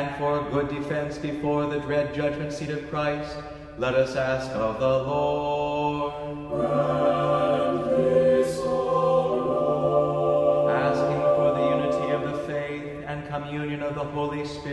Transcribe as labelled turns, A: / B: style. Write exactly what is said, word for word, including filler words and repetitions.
A: and for good defense before the dread judgment seat of Christ, let us ask of the Lord.
B: Grant this, O Lord.
A: Asking for the unity of the faith and communion of the Holy Spirit,